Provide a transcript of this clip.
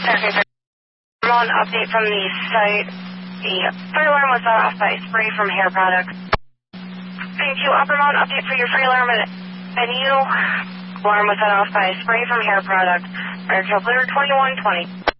Okay, on update from the site. The fire alarm was set off by spray from hair products. Thank you. Upper Mount update for your fire alarm at venue. Alarm was set off by spray from hair products. Fire Trail Clear 2120.